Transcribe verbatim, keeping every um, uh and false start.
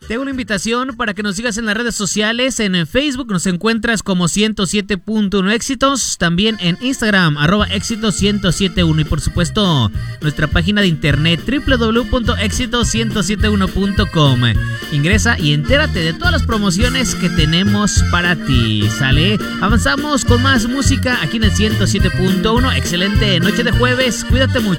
Te hago una invitación para que nos sigas en las redes sociales. En Facebook nos encuentras como ciento siete punto uno Éxitos. También en Instagram, arroba éxitos ciento setenta y uno. Y por supuesto, nuestra página de internet, doble u doble u doble u punto éxitos ciento setenta y uno punto com. Ingresa y entérate de todas las promociones que tenemos para ti. ¿Sale? Avanzamos con más música aquí en el ciento siete punto uno. Excelente noche de jueves. Cuídate mucho.